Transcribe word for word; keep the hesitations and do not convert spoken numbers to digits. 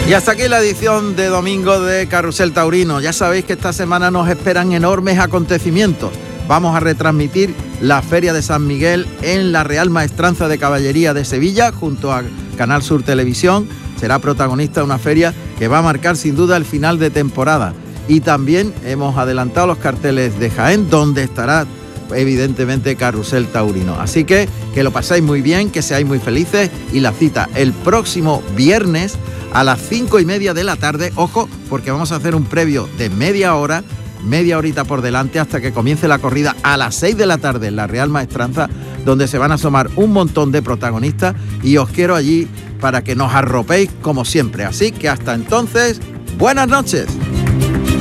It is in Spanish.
Y hasta aquí la edición de domingo de Carrusel Taurino. Ya sabéis que esta semana nos esperan enormes acontecimientos. Vamos a retransmitir la Feria de San Miguel en la Real Maestranza de Caballería de Sevilla junto a Canal Sur Televisión. Será protagonista de una feria que va a marcar sin duda el final de temporada. Y también hemos adelantado los carteles de Jaén, donde estará evidentemente Carrusel Taurino. Así que que lo pasáis muy bien, que seáis muy felices, y la cita el próximo viernes a las cinco y media de la tarde. Ojo, porque vamos a hacer un previo de media hora, media horita por delante hasta que comience la corrida a las seis de la tarde en la Real Maestranza, donde se van a asomar un montón de protagonistas y os quiero allí para que nos arropéis como siempre. Así que hasta entonces, buenas noches.